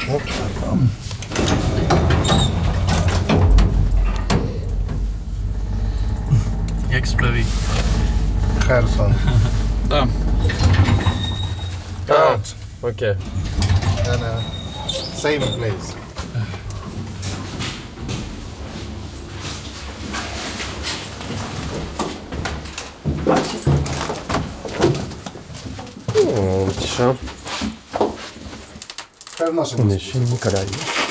Оп. Як справи? Херсон. Да. Out. Ok. And same place. Oh, un petit chat. Хай в нашому On est chez Nicolas.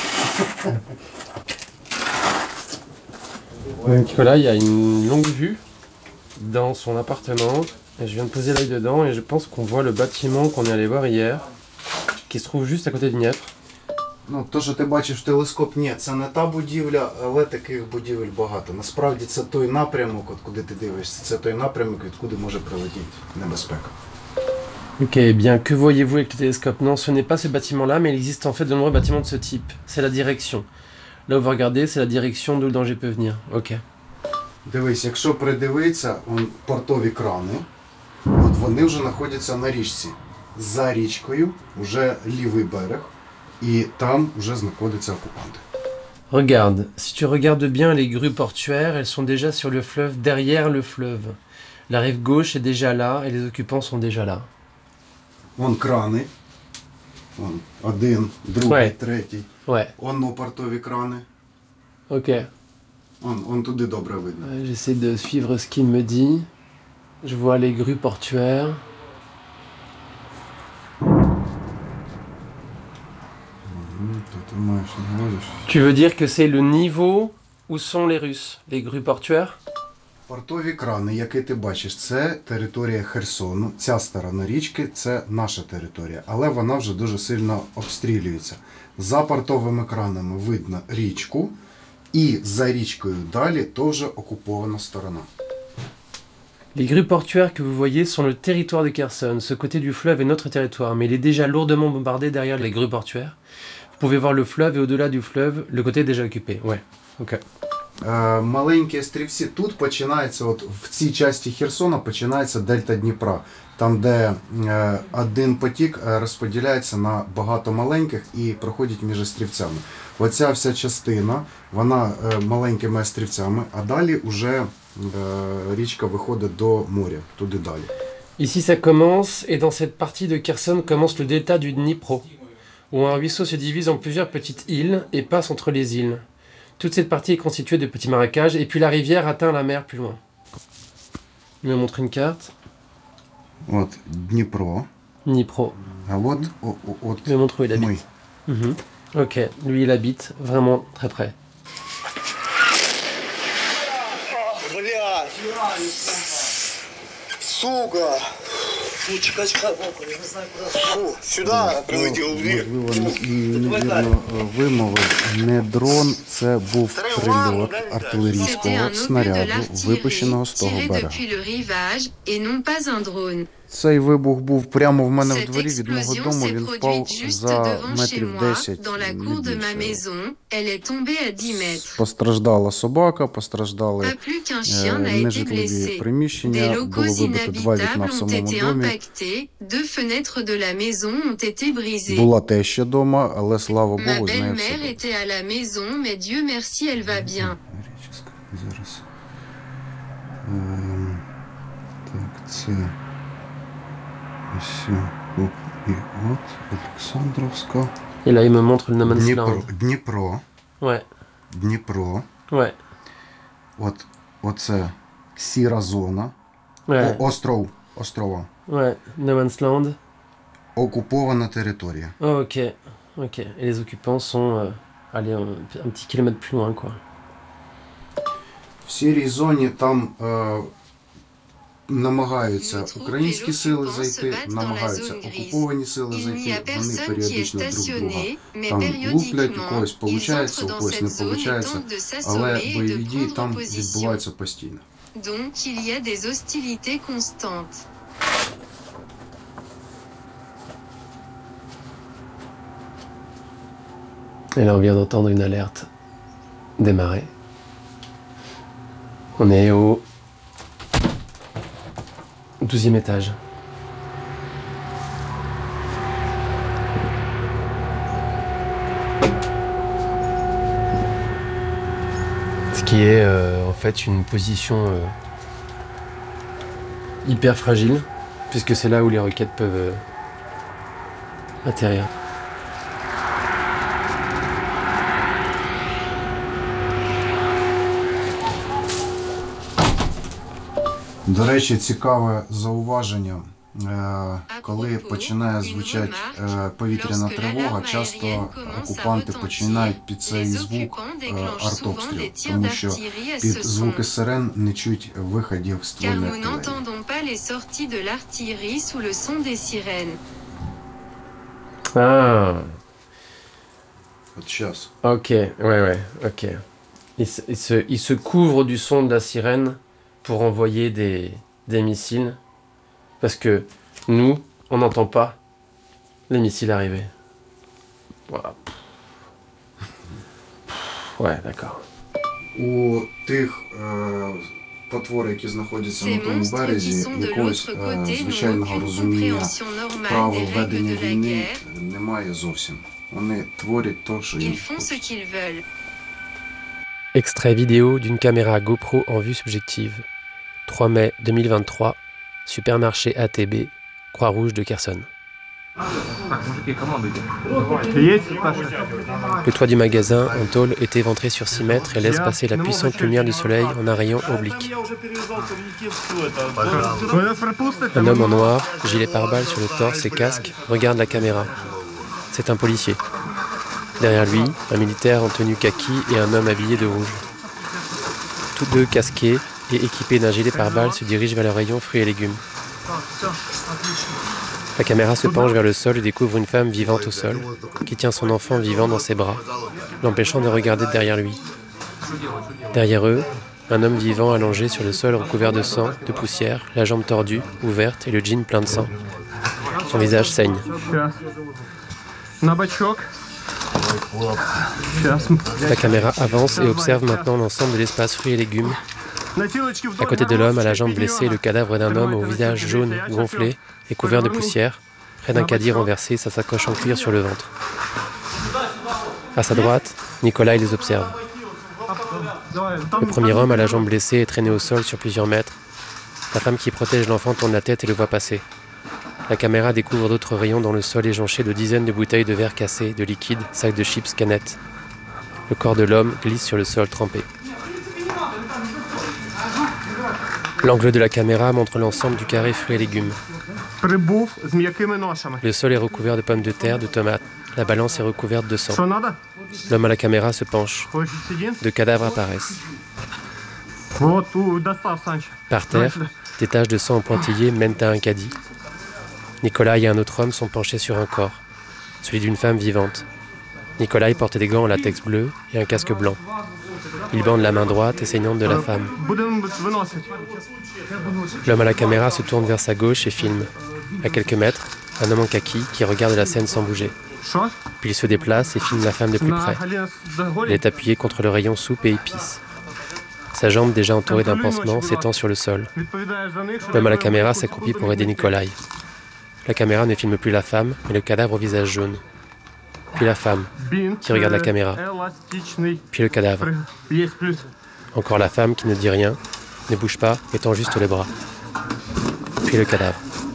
Nicolas, il y a une longue vue dans son appartement. Et je viens de poser l'œil dedans et je pense qu'on voit le bâtiment qu'on est allé voir hier, qui se trouve juste à côté du Dniepr. Ну, то, що ти бачиш в телескоп, ні, це не та будівля, але таких будівель багато. Насправді це той напрямок, от куди ти дивишся, це той напрямок, відкуди може прилетіти небезпека. Ok, eh bien, que voyez-vous avec le télescope? Non, ce n'est pas ce bâtiment-là, mais il existe en fait de nombreux bâtiments de ce type. C'est la direction. Là où vous regardez, c'est la direction d'où le danger peut venir. Ok. Дивись, якщо придивитися, портові крани, от вони вже знаходяться на річці. За річкою вже лівий берег, і там вже знаходяться окупанти. Regarde, si tu regardes bien les grues portuaires, elles sont déjà sur le fleuve, derrière le fleuve. La rive gauche est déjà là et les occupants sont déjà là. Вон крани. Вон, один, другий, Ouais. третій. Ouais, Вон портові крани. ok. Вон туди добре видно. J'essaie de suivre ce qu'il me dit. Je vois les grues portuaires. То ти маєш на увазі. Tu veux dire que c'est le niveau où sont les Russes, les grues portuaires? Портові крани, які ти бачиш, це територія Херсону. Ця сторона річки – це наша територія, але вона вже дуже сильно обстрілюється. За портовими кранами видно річку, і за річкою далі то вже окупована сторона. Les grues portuaires que vous voyez sont le territoire de Kherson. Ce côté du fleuve est notre territoire, mais il est déjà lourdement bombardé derrière les grues portuaires. Vous pouvez voir le fleuve et au-delà du fleuve, le côté est déjà occupé. Ouais, ok. Маленькі острівці тут починається, от в цій часті Херсона починається дельта Дніпра, там де один потік розподіляється на багато маленьких і проходить між острівцями. Оця вся частина, вона маленькими острівцями, а далі вже річка виходить до моря, туди далі. Ici ça commence, et dans cette partie de Kherson commence le delta du Dnipro, où un ruisseau se divise en plusieurs petites îles et passe entre les îles. Toute cette partie est constituée de petits marécages, et puis la rivière atteint la mer plus loin. Il me montre une carte. От Дніпро, Dnipro. а от, от Il me montre où il habite. ми. Mhm. Ok, lui il habite vraiment très près. Сука! Фу, чекай, я не знаю, куди. Фу, сюди прилетів. Можливо, невірно вимовив. Не дрон, це був прильот артилерійського снаряду, випущеного з того берега. Цей вибух був прямо в мене в дворі від мого дому, він впав за метрів 10, не більше. Постраждала собака, постраждали нежитлові приміщення, було вибито 2 вікна в самому домі. Була теща дома, але слава Богу, з нею все добре. Зараз. Так, це... Ось, оп, і от, Олександровська. Et là il me montre le No Man's Land. Дніпро. Ouais, Дніпро. ouais, Оце сіра зона. ouais, Острова. ouais, No Man's Land. Окупована територія. Oh, ok, ok. Et les occupants sont allez, un petit kilomètre plus loin, quoi. В сірій зоні там намагаються українські сили зайти, намагаються окуповані сили зайти, вони періодично друг друга там луплять, у когось виходить, у когось не виходить, але бойові дії там відбуваються постійно. Donc il y a des hostilités constantes. Et là, on vient d'entendre une alerte démarrer. On est au 12e étage. qui est en fait une position hyper fragile, puisque c'est là où les roquettes peuvent atterrir. До речі, цікаве зауваження. Коли починає звучати повітряна тривога, часто окупанти починають під цей звук артобстріл, тому що під звуки сирен не чуть виходів ствольної артилерії. Ah, От зараз. ok, ouais, ok. Il se couvre du son de la sirène pour envoyer des missiles, parce que nous, on n'entend pas les missiles arriver. Voilà. Ouais, d'accord. У тих потвор, які знаходяться на тому березі, якогось звичайного розуміння правил ведення війни немає зовсім. Вони творять те, що їм хочеться. Extrait vidéo d'une caméra GoPro en vue subjective. 3 mai 2023, supermarché ATB, Croix-Rouge de Kherson. Le toit du magasin, en tôle, est éventré sur 6 mètres et laisse passer la puissante lumière du soleil en un rayon oblique. Un homme en noir, gilet pare-balles sur le torse et casque, regarde la caméra. C'est un policier. Derrière lui, un militaire en tenue kaki et un homme habillé de rouge. Tous deux casqués et équipés d'un gilet pare-balles se dirigent vers le rayon fruits et légumes. La caméra se penche vers le sol et découvre une femme vivante au sol, qui tient son enfant vivant dans ses bras, l'empêchant de regarder derrière lui. Derrière eux, un homme vivant allongé sur le sol recouvert de sang, de poussière, la jambe tordue, ouverte et le jean plein de sang. Son visage saigne. La caméra avance et observe maintenant l'ensemble de l'espace fruits et légumes. À côté de l'homme, à la jambe blessée, le cadavre d'un homme au visage jaune, gonflé et couvert de poussière, près d'un caddie renversé, sa sacoche en cuir sur le ventre. À sa droite, Nicolas les observe. Le premier homme à la jambe blessée est traîné au sol sur plusieurs mètres. La femme qui protège l'enfant tourne la tête et le voit passer. La caméra découvre d'autres rayons dans le sol éjonché de dizaines de bouteilles de verre cassées, de liquide, sacs de chips, canettes. Le corps de l'homme glisse sur le sol trempé. L'angle de la caméra montre l'ensemble du carré fruits et légumes. Le sol est recouvert de pommes de terre, de tomates. La balance est recouverte de sang. L'homme à la caméra se penche. Deux cadavres apparaissent. Par terre, des taches de sang en pointillés mènent à un caddie. Nicolas et un autre homme sont penchés sur un corps, celui d'une femme vivante. Nicolas porte des gants en latex bleu et un casque blanc. Il bande la main droite et saignante de la femme. L'homme à la caméra se tourne vers sa gauche et filme. À quelques mètres, un homme en kaki qui regarde la scène sans bouger. Puis il se déplace et filme la femme de plus près. Elle est appuyée contre le rayon soupe et épices. Sa jambe, déjà entourée d'un pansement, s'étend sur le sol. L'homme à la caméra s'accroupit pour aider Nicolas. La caméra ne filme plus la femme, mais le cadavre au visage jaune. Puis la femme, qui regarde la caméra. Puis le cadavre. Encore la femme qui ne dit rien, ne bouge pas, étend juste les bras. Puis le cadavre.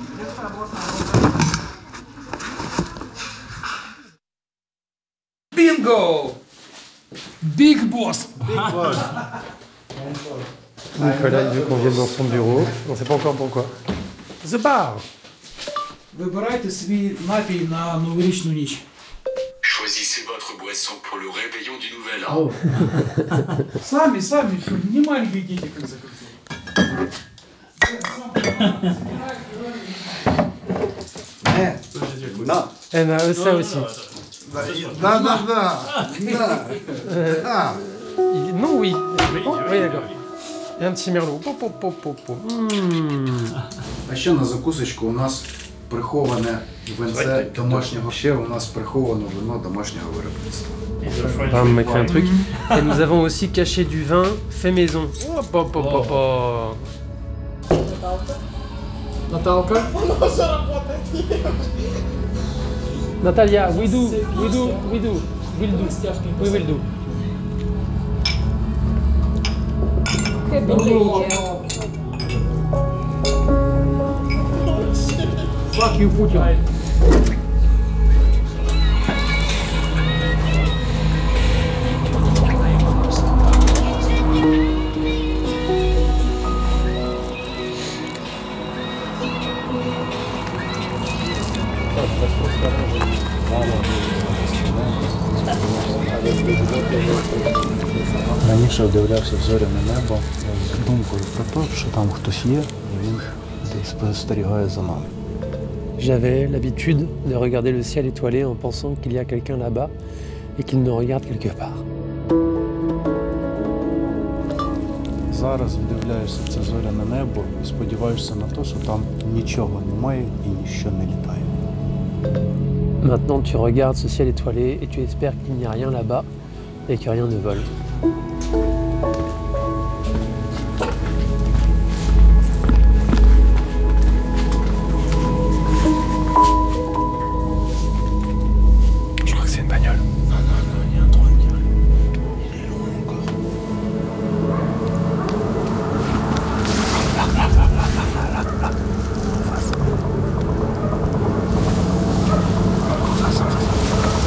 Bingo! Big Boss! Nicolas, il veut qu'on vienne dans son bureau. On ne sait pas encore pourquoi. The bar! Вибирайте свій напій на новорічну ніч. Choisissez votre boisson pour le réveillon du nouvel an. Самі, не маленькие дети, в конце концов. На. Ça aussi. Да. Non, oui. Oh, oui, d'accord. Et un petit merlot. А ще на закусочку у нас приховане винце домашнього. Ще у нас приховано вино домашнього виробництва. On m'écrit un truc. Et nous avons aussi caché du vin fait maison. Наталка? Natalia, we will do. Fuck you, Putin. Раніше вдивлявся в зоряне небо з думкою про те, що там хтось є, і він десь спостерігає за нами. J'avais l'habitude de regarder le ciel étoilé en pensant qu'il y a quelqu'un là-bas et qu'il nous regarde quelque part. Зараз вдивляєшся в це зоряне небо і сподіваєшся на те, що там нічого немає і ніщо не літає. Maintenant, tu regardes ce ciel étoilé et tu espères qu'il n'y a rien là-bas et que rien ne vole.